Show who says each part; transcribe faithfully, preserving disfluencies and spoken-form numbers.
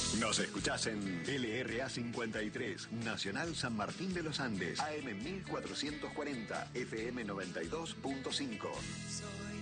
Speaker 1: Nos escuchás en L R A cincuenta y tres, Nacional San Martín de los Andes, A M mil cuatrocientos cuarenta, F M noventa y dos punto cinco.